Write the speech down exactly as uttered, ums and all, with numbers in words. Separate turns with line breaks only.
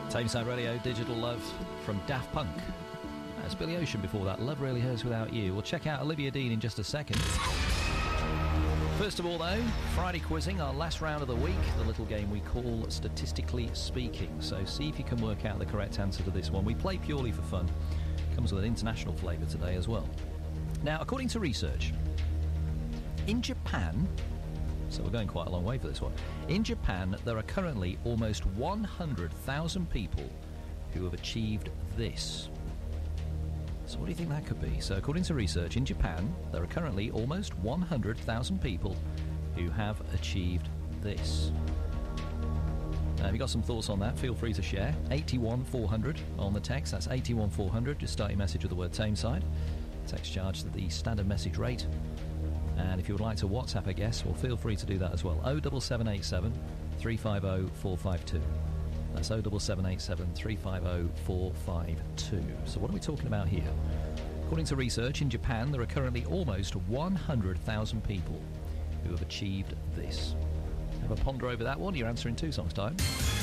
Tameside Radio, Digital Love from Daft Punk. That's Billy Ocean before that. Love Really Hurts Without You. We'll check out Olivia Dean in just a second. First of all, though, Friday quizzing, our last round of the week, the little game we call Statistically Speaking. So see if you can work out the correct answer to this one. We play purely for fun. Comes with an international flavour today as well. Now, according to research, in Japan, so we're going quite a long way for this one, in Japan there are currently almost one hundred thousand people who have achieved this. So what do you think that could be? So according to research, in Japan there are currently almost one hundred thousand people who have achieved this. Now, if you've got some thoughts on that, feel free to share. eighty-one four hundred on the text, that's eighty-one four hundred. Just start your message with the word Tameside. Text charged at the standard message rate. And if you would like to WhatsApp a guest, well, feel free to do that as well. oh seven seven eight seven, three five oh, four five two. That's oh seven seven eight seven, three five oh, four five two. So what are we talking about here? According to research, in Japan there are currently almost one hundred thousand people who have achieved this. Have a ponder over that one. Your answer in two songs' time.